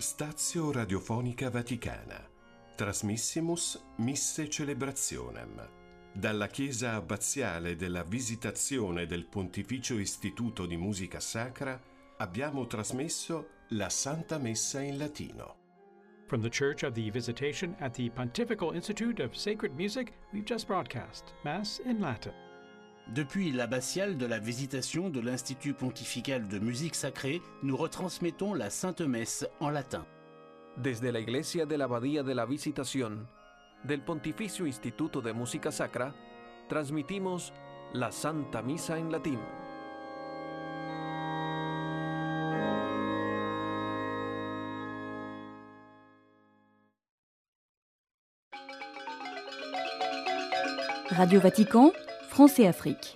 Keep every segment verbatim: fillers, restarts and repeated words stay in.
Stazio Radiofonica Vaticana. Trasmissimus Misse Celebrationem. Dalla Chiesa Abbaziale della Visitazione del Pontificio Istituto di Musica Sacra abbiamo trasmesso la Santa Messa in latino. From the Church of the Visitation at the Pontifical Institute of Sacred Music, we've just broadcast Mass in Latin. Depuis l'abbatiale de la Visitation de l'Institut pontifical de musique sacrée, nous retransmettons la Sainte Messe en latin. Desde la Iglesia de la Abadía de la Visitación del Pontificio Instituto de Música Sacra, transmitimos la Santa Misa en latín. Radio Vatican, France et Afrique.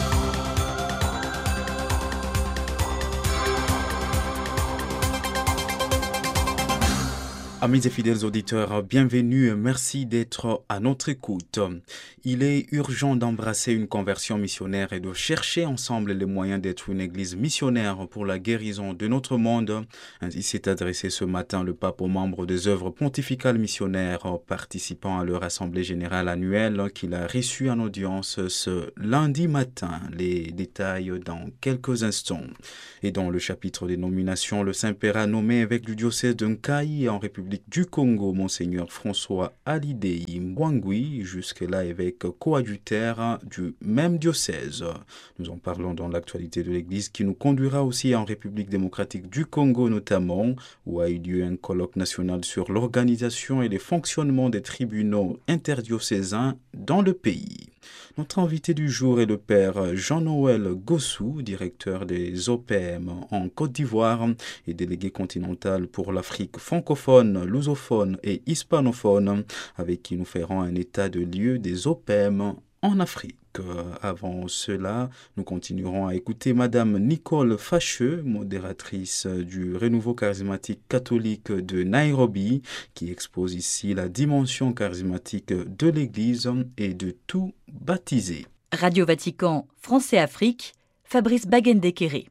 Amis et fidèles auditeurs, bienvenue, merci d'être à notre écoute. Il est urgent d'embrasser une conversion missionnaire et de chercher ensemble les moyens d'être une église missionnaire pour la guérison de notre monde. Ainsi s'est adressé ce matin le pape aux membres des œuvres pontificales missionnaires participant à leur assemblée générale annuelle qu'il a reçue en audience ce lundi matin. Les détails dans quelques instants. Et dans le chapitre des nominations, le Saint-Père a nommé évêque du diocèse de Nkayi en République du Congo, Monseigneur François Alidei Mbwangui, jusque-là évêque coadjutaire du même diocèse. Nous en parlons dans l'actualité de l'Église qui nous conduira aussi en République démocratique du Congo notamment, où a eu lieu un colloque national sur l'organisation et le fonctionnement des tribunaux interdiocésains dans le pays. Notre invité du jour est le père Jean-Noël Gossou, directeur des O P M en Côte d'Ivoire et délégué continental pour l'Afrique francophone, lusophone et hispanophone, avec qui nous ferons un état de lieu des O P M en Afrique. Avant cela, nous continuerons à écouter Madame Nicole Facheux, modératrice du Renouveau charismatique catholique de Nairobi, qui expose ici la dimension charismatique de l'Église et de tout baptisé. Radio Vatican, France et Afrique, Fabrice Bagendekere.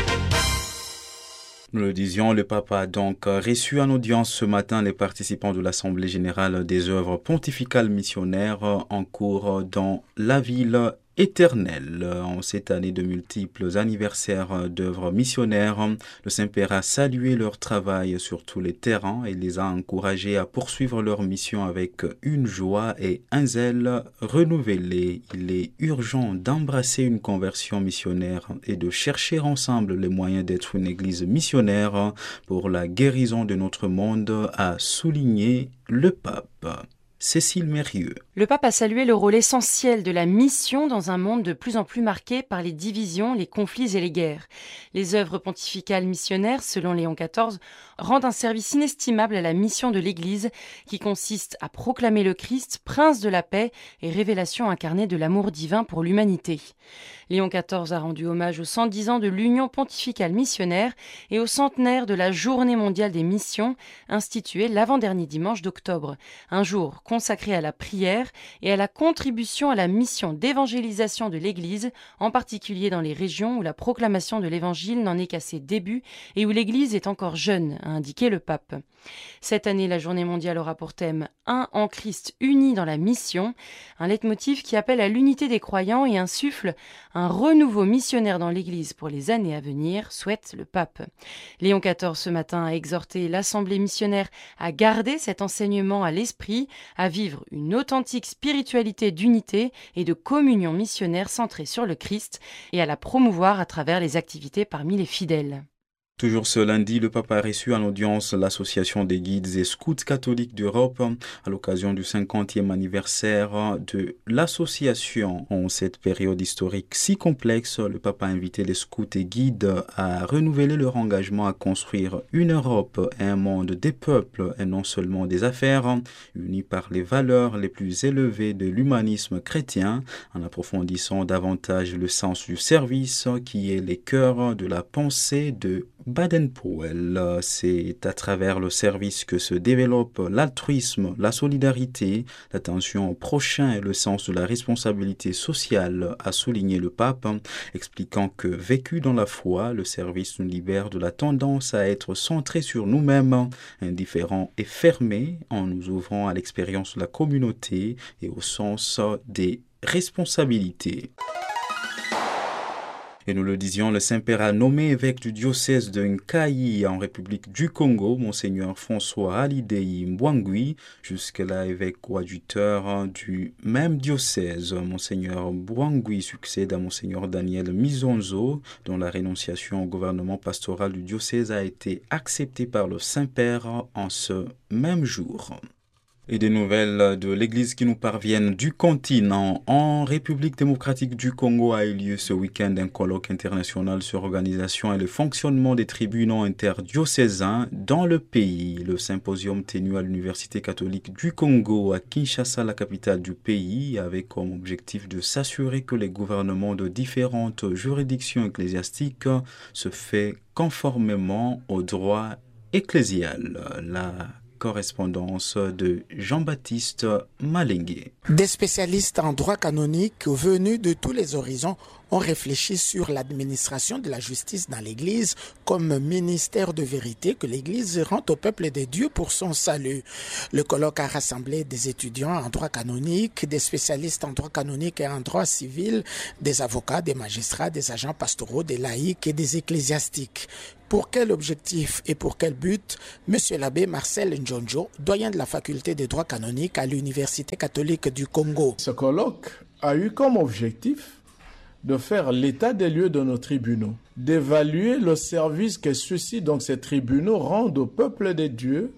Nous le disions, le pape a donc reçu en audience ce matin les participants de l'Assemblée générale des œuvres pontificales missionnaires en cours dans la ville éternelle. En cette année de multiples anniversaires d'œuvres missionnaires, le Saint-Père a salué leur travail sur tous les terrains et les a encouragés à poursuivre leur mission avec une joie et un zèle renouvelé. Il est urgent d'embrasser une conversion missionnaire et de chercher ensemble les moyens d'être une église missionnaire pour la guérison de notre monde, a souligné le pape. Cécile Mérieux. Le pape a salué le rôle essentiel de la mission dans un monde de plus en plus marqué par les divisions, les conflits et les guerres. Les œuvres pontificales missionnaires, selon Léon quatorze, rendent un service inestimable à la mission de l'Église qui consiste à proclamer le Christ, prince de la paix et révélation incarnée de l'amour divin pour l'humanité. Léon quatorze a rendu hommage aux cent dix ans de l'Union pontificale missionnaire et au centenaire de la Journée mondiale des missions, instituée l'avant-dernier dimanche d'octobre, un jour consacré à la prière et à la contribution à la mission d'évangélisation de l'Église, en particulier dans les régions où la proclamation de l'Évangile n'en est qu'à ses débuts et où l'Église est encore jeune, a indiqué le pape. Cette année, la Journée mondiale aura pour thème « Un en Christ unis dans la mission », un leitmotiv qui appelle à l'unité des croyants et insuffle un renouveau missionnaire dans l'Église pour les années à venir, souhaite le pape. Léon quatorze ce matin a exhorté l'Assemblée missionnaire à garder cet enseignement à l'esprit, à vivre une authentique spiritualité d'unité et de communion missionnaire centrée sur le Christ et à la promouvoir à travers les activités parmi les fidèles. Toujours ce lundi, le pape a reçu en audience l'Association des guides et scouts catholiques d'Europe à l'occasion du cinquantième anniversaire de l'association. En cette période historique si complexe, le pape a invité les scouts et guides à renouveler leur engagement à construire une Europe et un monde des peuples et non seulement des affaires, unis par les valeurs les plus élevées de l'humanisme chrétien, en approfondissant davantage le sens du service qui est le cœur de la pensée de Baden-Powell. C'est à travers le service que se développe l'altruisme, la solidarité, l'attention au prochain et le sens de la responsabilité sociale, a souligné le pape, expliquant que vécu dans la foi, le service nous libère de la tendance à être centré sur nous-mêmes, indifférents et fermés, en nous ouvrant à l'expérience de la communauté et au sens des responsabilités. Et nous le disions, le Saint-Père a nommé évêque du diocèse de Nkayi en République du Congo, Monseigneur François Alidei Mbwangui, jusque-là évêque coadjuteur du même diocèse. Monseigneur Mbwangui succède à Monseigneur Daniel Mizonzo, dont la rénonciation au gouvernement pastoral du diocèse a été acceptée par le Saint-Père en ce même jour. Et des nouvelles de l'Église qui nous parviennent du continent. En République démocratique du Congo a eu lieu ce week-end un colloque international sur l'organisation et le fonctionnement des tribunaux interdiocésains dans le pays. Le symposium tenu à l'Université catholique du Congo à Kinshasa, la capitale du pays, avait comme objectif de s'assurer que les gouvernements de différentes juridictions ecclésiastiques se fait conformément au droit ecclésial. La correspondance de Jean-Baptiste Malingué. Des spécialistes en droit canonique venus de tous les horizons ont réfléchi sur l'administration de la justice dans l'Église comme ministère de vérité que l'Église rend au peuple de Dieu pour son salut. Le colloque a rassemblé des étudiants en droit canonique, des spécialistes en droit canonique et en droit civil, des avocats, des magistrats, des agents pastoraux, des laïcs et des ecclésiastiques. Pour quel objectif et pour quel but? Monsieur l'abbé Marcel Njonjo, doyen de la faculté de droit canonique à l'Université catholique du Congo. Ce colloque a eu comme objectif de faire l'état des lieux de nos tribunaux, d'évaluer le service que ceux-ci, donc ces tribunaux, rendent au peuple de Dieu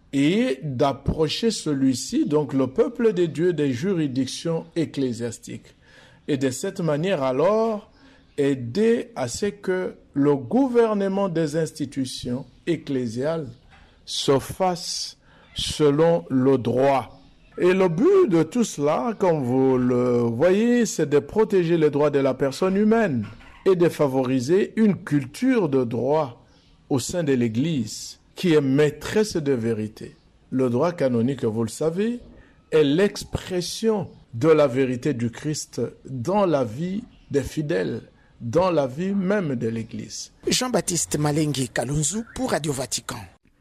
et d'approcher celui-ci, donc le peuple de Dieu, des juridictions ecclésiastiques. Et de cette manière alors, aider à ce que le gouvernement des institutions ecclésiales se fasse selon le droit. Et le but de tout cela, comme vous le voyez, c'est de protéger les droits de la personne humaine et de favoriser une culture de droit au sein de l'Église qui est maîtresse de vérité. Le droit canonique, vous le savez, est l'expression de la vérité du Christ dans la vie des fidèles, dans la vie même de l'Église. Jean-Baptiste Malingué Kalunzu pour Radio Vatican.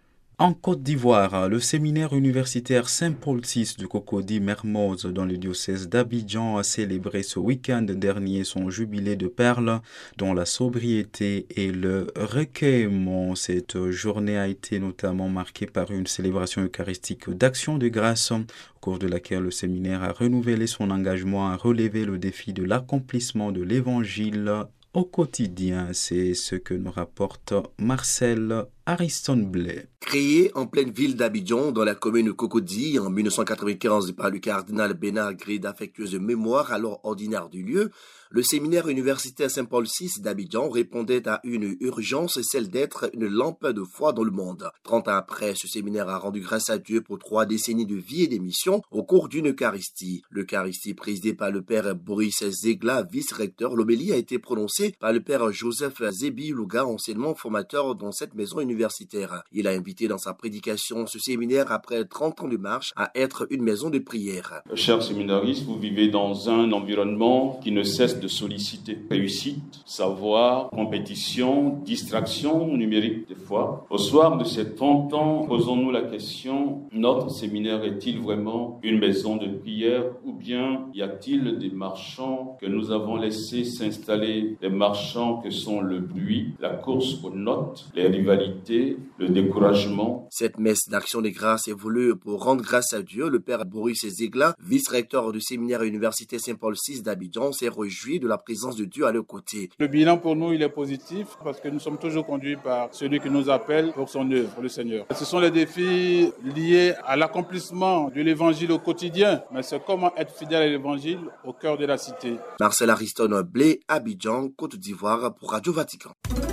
En Côte d'Ivoire, le séminaire universitaire Saint-Paul six de Cocody-Mermoz dans le diocèse d'Abidjan a célébré ce week-end dernier son jubilé de perles dont la sobriété et le recueillement. Cette journée a été notamment marquée par une célébration eucharistique d'action de grâce au cours de laquelle le séminaire a renouvelé son engagement à relever le défi de l'accomplissement de l'Évangile au quotidien. C'est ce que nous rapporte Marcel Ariston Blais. Créé en pleine ville d'Abidjan, dans la commune de Cocody, en dix-neuf cent quatre-vingt-quinze par le cardinal Bénard Gré d'affectueuse mémoire, alors ordinaire du lieu, le séminaire universitaire Saint-Paul six d'Abidjan répondait à une urgence, celle d'être une lampe de foi dans le monde. Trente ans après, ce séminaire a rendu grâce à Dieu pour trois décennies de vie et de mission au cours d'une Eucharistie. L'Eucharistie présidée par le père Boris Zegla, vice-recteur, l'homélie a été prononcée par le père Joseph Zébi Louga, anciennement formateur dans cette maison universitaire. Il a invité dans sa prédication ce séminaire, après trente ans de marche, à être une maison de prière. Chers séminaristes, vous vivez dans un environnement qui ne cesse de solliciter réussite, savoir, compétition, distraction numérique des fois. Au soir de ces trente ans, posons-nous la question, notre séminaire est-il vraiment une maison de prière ou bien y a-t-il des marchands que nous avons laissés s'installer, des marchands que sont le bruit, la course aux notes, les rivalités, le découragement. Cette messe d'action des grâces est voulue pour rendre grâce à Dieu. Le père Boris Zegla, vice-recteur du séminaire universitaire Saint-Paul six d'Abidjan, s'est réjoui de la présence de Dieu à leur côté. Le bilan pour nous, il est positif parce que nous sommes toujours conduits par celui qui nous appelle pour son œuvre, le Seigneur. Ce sont les défis liés à l'accomplissement de l'évangile au quotidien, mais c'est comment être fidèle à l'évangile au cœur de la cité. Marcel Ariston Blais, Abidjan, Côte d'Ivoire pour Radio Vatican.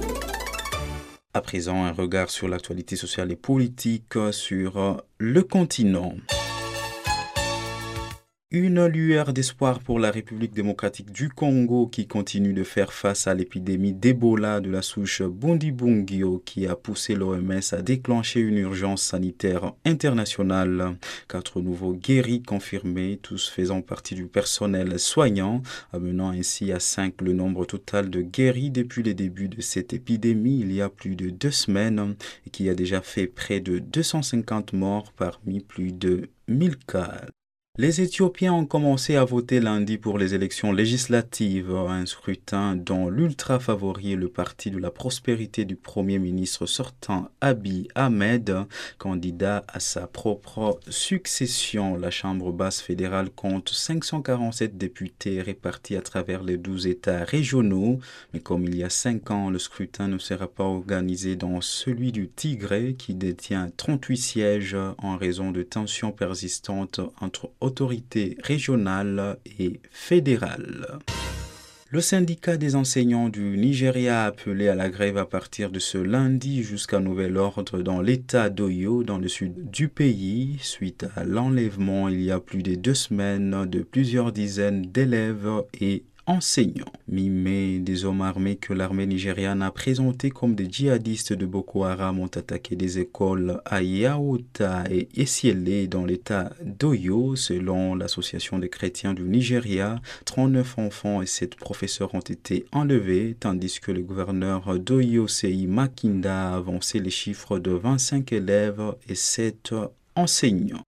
À présent, un regard sur l'actualité sociale et politique sur le continent. Une lueur d'espoir pour la République démocratique du Congo qui continue de faire face à l'épidémie d'Ebola de la souche Bundibugyo qui a poussé l'O M S à déclencher une urgence sanitaire internationale. Quatre nouveaux guéris confirmés, tous faisant partie du personnel soignant, amenant ainsi à cinq le nombre total de guéris depuis les débuts de cette épidémie il y a plus de deux semaines et qui a déjà fait près de deux cent cinquante morts parmi plus de mille cas. Les Éthiopiens ont commencé à voter lundi pour les élections législatives, un scrutin dont l'ultra-favori est le parti de la prospérité du Premier ministre sortant Abiy Ahmed, candidat à sa propre succession. La Chambre basse fédérale compte cinq cent quarante-sept députés répartis à travers les douze États régionaux, mais comme il y a cinq ans, le scrutin ne sera pas organisé dans celui du Tigré qui détient trente-huit sièges en raison de tensions persistantes entre autorités régionales et fédérales. Le syndicat des enseignants du Nigeria a appelé à la grève à partir de ce lundi jusqu'à nouvel ordre dans l'état d'Oyo, dans le sud du pays, suite à l'enlèvement il y a plus de deux semaines de plusieurs dizaines d'élèves et enseignants. Mi-mai, des hommes armés que l'armée nigériane a présentés comme des djihadistes de Boko Haram ont attaqué des écoles à Yaota et Esiele dans l'état d'Oyo. Selon l'association des chrétiens du Nigeria, trente-neuf enfants et sept professeurs ont été enlevés, tandis que le gouverneur d'Oyo, Seyi Makinda, a avancé les chiffres de vingt-cinq élèves et sept enseignants.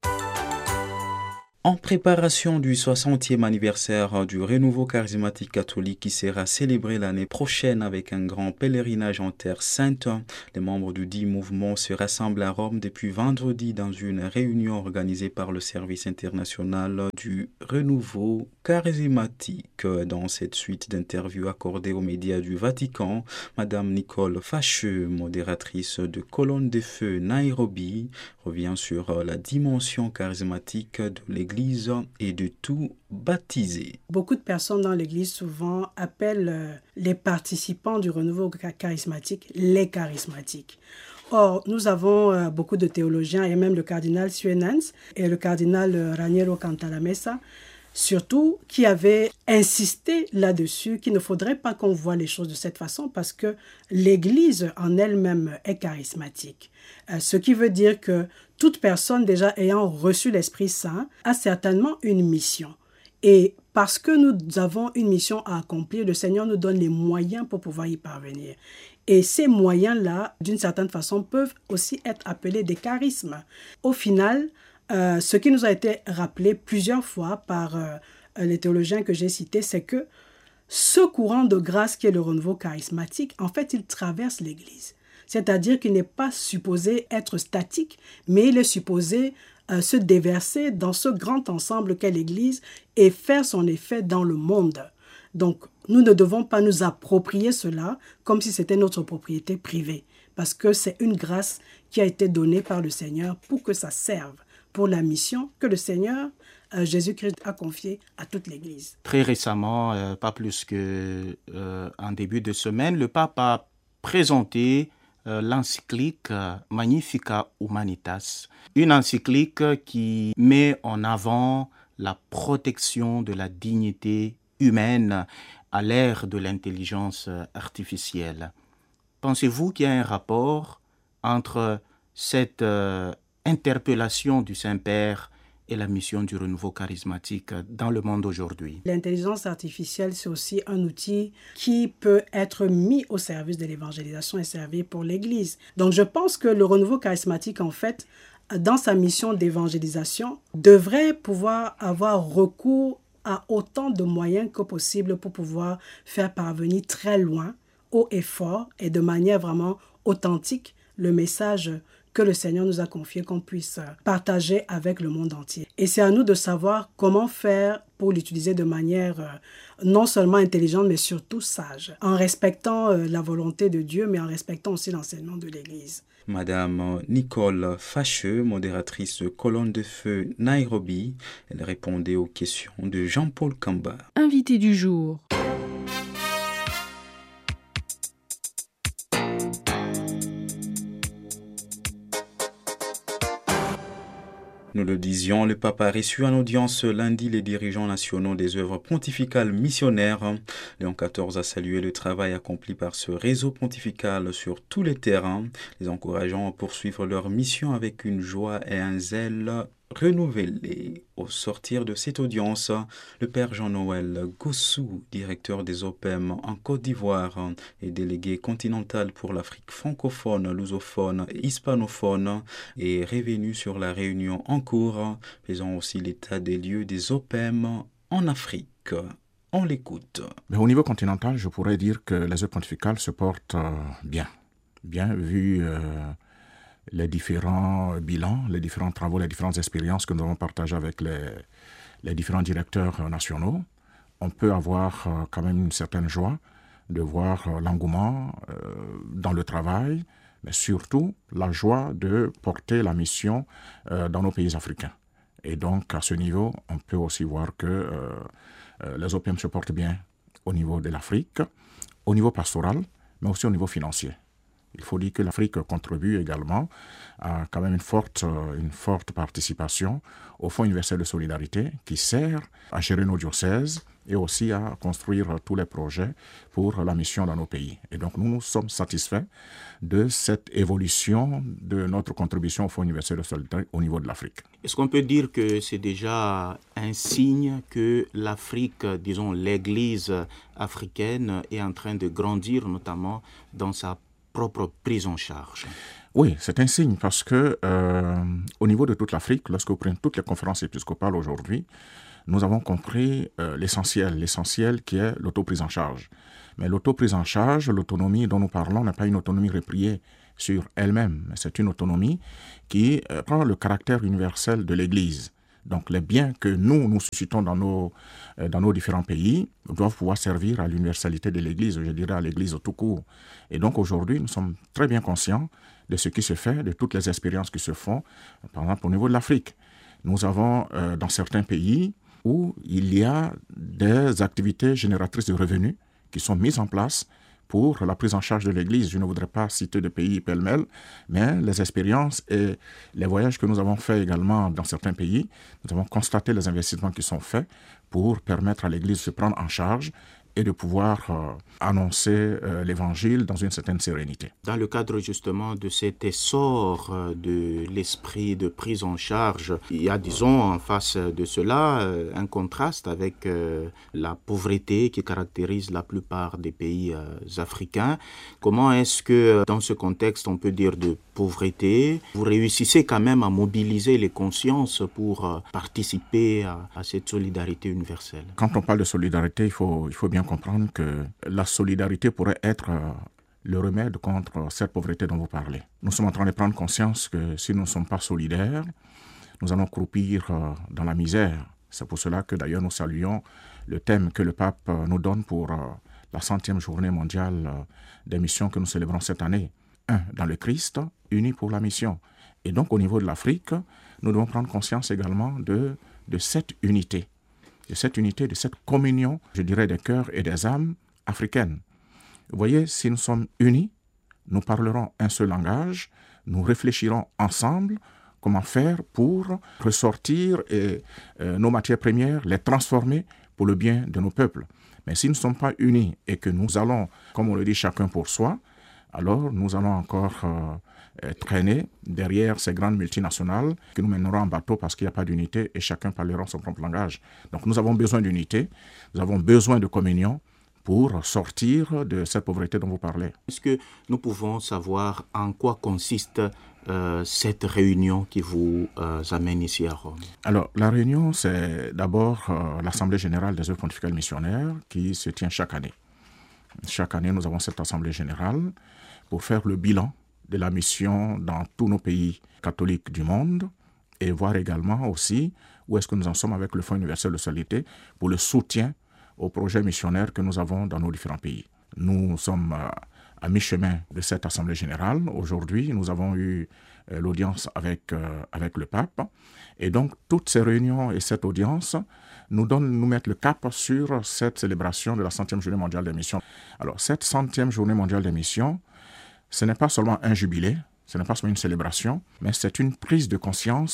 En préparation du soixantième anniversaire du renouveau charismatique catholique qui sera célébré l'année prochaine avec un grand pèlerinage en Terre Sainte, les membres du dit mouvement se rassemblent à Rome depuis vendredi dans une réunion organisée par le service international du renouveau charismatique. Dans cette suite d'interviews accordées aux médias du Vatican, Madame Nicole Facheux, modératrice de Colonne de Feu Nairobi, revient sur la dimension charismatique de l'Église et de tout baptisé. Beaucoup de personnes dans l'Église souvent appellent les participants du renouveau charismatique les charismatiques. Or, nous avons beaucoup de théologiens et même le cardinal Suenens et le cardinal Raniero Cantalamessa, surtout, qui avaient insisté là-dessus qu'il ne faudrait pas qu'on voit les choses de cette façon parce que l'Église en elle-même est charismatique. Euh, ce qui veut dire que toute personne déjà ayant reçu l'Esprit Saint a certainement une mission. Et parce que nous avons une mission à accomplir, le Seigneur nous donne les moyens pour pouvoir y parvenir. Et ces moyens-là, d'une certaine façon, peuvent aussi être appelés des charismes. Au final, euh, ce qui nous a été rappelé plusieurs fois par euh, les théologiens que j'ai cités, c'est que ce courant de grâce qui est le renouveau charismatique, en fait, il traverse l'Église. C'est-à-dire qu'il n'est pas supposé être statique, mais il est supposé euh, se déverser dans ce grand ensemble qu'est l'Église et faire son effet dans le monde. Donc, nous ne devons pas nous approprier cela comme si c'était notre propriété privée, parce que c'est une grâce qui a été donnée par le Seigneur pour que ça serve pour la mission que le Seigneur, euh, Jésus-Christ, a confiée à toute l'Église. Très récemment, euh, pas plus qu'en euh, début de semaine, le pape a présenté Euh, l'encyclique euh, Magnificat Humanitas, une encyclique qui met en avant la protection de la dignité humaine à l'ère de l'intelligence artificielle. Pensez-vous qu'il y a un rapport entre cette euh, interpellation du Saint-Père et la mission du renouveau charismatique dans le monde aujourd'hui? L'intelligence artificielle, c'est aussi un outil qui peut être mis au service de l'évangélisation et servir pour l'Église. Donc je pense que le renouveau charismatique, en fait, dans sa mission d'évangélisation, devrait pouvoir avoir recours à autant de moyens que possible pour pouvoir faire parvenir très loin, haut et fort, et de manière vraiment authentique, le message que le Seigneur nous a confié, qu'on puisse partager avec le monde entier. Et c'est à nous de savoir comment faire pour l'utiliser de manière non seulement intelligente, mais surtout sage, en respectant la volonté de Dieu, mais en respectant aussi l'enseignement de l'Église. Madame Nicole Facheux, modératrice de Colonne de Feu Nairobi, elle répondait aux questions de Jean-Paul Kamba. Invité du jour. Nous le disions, le pape a reçu en audience lundi les dirigeants nationaux des œuvres pontificales missionnaires. Léon quatorze a salué le travail accompli par ce réseau pontifical sur tous les terrains, les encourageant à poursuivre leur mission avec une joie et un zèle renouvelé. Au sortir de cette audience, le père Jean-Noël Gossou, directeur des O P E M en Côte d'Ivoire et délégué continental pour l'Afrique francophone, lusophone et hispanophone, est revenu sur la réunion en cours, faisant aussi l'état des lieux des O P E M en Afrique. On l'écoute. Mais au niveau continental, je pourrais dire que les œuvres pontificales se portent euh, bien, bien vu euh, les différents bilans, les différents travaux, les différentes expériences que nous avons partagées avec les, les différents directeurs nationaux. On peut avoir euh, quand même une certaine joie de voir euh, l'engouement euh, dans le travail, mais surtout la joie de porter la mission euh, dans nos pays africains. Et donc, à ce niveau, on peut aussi voir que euh, euh, les O P E M se portent bien au niveau de l'Afrique, au niveau pastoral, mais aussi au niveau financier. Il faut dire que l'Afrique contribue également à quand même une forte, une forte participation au Fonds universel de solidarité qui sert à gérer nos diocèses et aussi à construire tous les projets pour la mission dans nos pays. Et donc nous nous sommes satisfaits de cette évolution de notre contribution au Fonds universel de solidarité au niveau de l'Afrique. Est-ce qu'on peut dire que c'est déjà un signe que l'Afrique, disons l'Église africaine, est en train de grandir, notamment dans sa propre prise en charge? Oui, c'est un signe parce que euh, au niveau de toute l'Afrique, lorsque vous prenez toutes les conférences épiscopales aujourd'hui, nous avons compris euh, l'essentiel, l'essentiel qui est l'autoprise en charge. Mais l'autoprise en charge, l'autonomie dont nous parlons n'est pas une autonomie repliée sur elle-même, mais c'est une autonomie qui euh, prend le caractère universel de l'Église. Donc les biens que nous, nous suscitons dans nos, euh, dans nos différents pays doivent pouvoir servir à l'universalité de l'Église, je dirais à l'Église tout court. Et donc aujourd'hui, nous sommes très bien conscients de ce qui se fait, de toutes les expériences qui se font, par exemple au niveau de l'Afrique. Nous avons euh, dans certains pays où il y a des activités génératrices de revenus qui sont mises en place pour la prise en charge de l'Église. Je ne voudrais pas citer de pays pêle-mêle, mais les expériences et les voyages que nous avons faits également dans certains pays, nous avons constaté les investissements qui sont faits pour permettre à l'Église de se prendre en charge et de pouvoir euh, annoncer euh, l'Évangile dans une certaine sérénité. Dans le cadre justement de cet essor euh, de l'esprit de prise en charge, il y a, disons, en face de cela, euh, un contraste avec euh, la pauvreté qui caractérise la plupart des pays euh, africains. Comment est-ce que, dans ce contexte, on peut dire de pauvreté, vous réussissez quand même à mobiliser les consciences pour euh, participer à, à cette solidarité universelle? Quand on parle de solidarité, il faut, il faut bien comprendre que la solidarité pourrait être euh, le remède contre cette pauvreté dont vous parlez. Nous sommes en train de prendre conscience que si nous ne sommes pas solidaires, nous allons croupir euh, dans la misère. C'est pour cela que d'ailleurs nous saluons le thème que le pape euh, nous donne pour euh, la centième journée mondiale euh, des missions que nous célébrons cette année. Un, dans le Christ, unis pour la mission. Et donc au niveau de l'Afrique, nous devons prendre conscience également de, de cette unité. de cette unité, de cette communion, je dirais, des cœurs et des âmes africaines. Vous voyez, si nous sommes unis, nous parlerons un seul langage, nous réfléchirons ensemble comment faire pour ressortir et, euh, nos matières premières, les transformer pour le bien de nos peuples. Mais si nous ne sommes pas unis et que nous allons, comme on le dit, chacun pour soi, alors nous allons encore euh, traîner derrière ces grandes multinationales que nous mènerons en bateau parce qu'il n'y a pas d'unité et chacun parlera son propre langage. Donc nous avons besoin d'unité, nous avons besoin de communion pour sortir de cette pauvreté dont vous parlez. Est-ce que nous pouvons savoir en quoi consiste euh, cette réunion qui vous euh, amène ici à Rome? Alors la réunion, c'est d'abord euh, l'Assemblée générale des œuvres pontificales missionnaires qui se tient chaque année. Chaque année, nous avons cette Assemblée générale pour faire le bilan de la mission dans tous nos pays catholiques du monde et voir également aussi où est-ce que nous en sommes avec le Fonds universel de solidarité pour le soutien aux projets missionnaires que nous avons dans nos différents pays. Nous sommes à mi-chemin de cette Assemblée générale. Aujourd'hui, nous avons eu l'audience avec, avec le pape. Et donc, toutes ces réunions et cette audience nous donnent, nous mettent le cap sur cette célébration de la centième journée mondiale des missions. Alors, cette centième journée mondiale des missions, ce n'est pas seulement un jubilé, ce n'est pas seulement une célébration, mais c'est une prise de conscience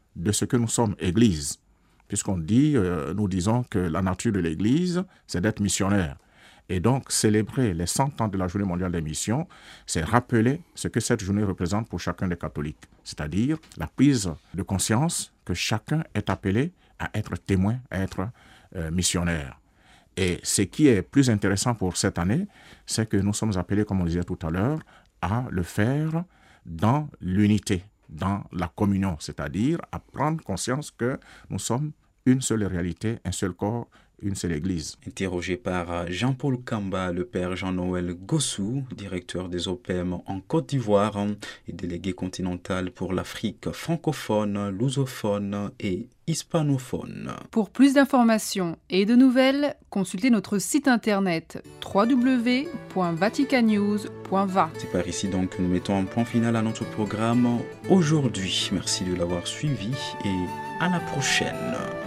de ce que nous sommes, Église. Puisqu'on dit, euh, nous disons que la nature de l'Église, c'est d'être missionnaire. Et donc, célébrer les cent ans de la Journée mondiale des missions, c'est rappeler ce que cette journée représente pour chacun des catholiques. C'est-à-dire la prise de conscience que chacun est appelé à être témoin, à être euh, missionnaire. Et ce qui est plus intéressant pour cette année, c'est que nous sommes appelés, comme on disait tout à l'heure, à le faire dans l'unité, dans la communion, c'est-à-dire à prendre conscience que nous sommes une seule réalité, un seul corps, une seule église. Interrogé par Jean-Paul Kamba, le père Jean-Noël Gossou, directeur des O P M en Côte d'Ivoire et délégué continental pour l'Afrique francophone, lusophone et hispanophone. Pour plus d'informations et de nouvelles, consultez notre site internet w w w point vatican news point v a. C'est par ici donc que nous mettons un point final à notre programme aujourd'hui. Merci de l'avoir suivi et à la prochaine.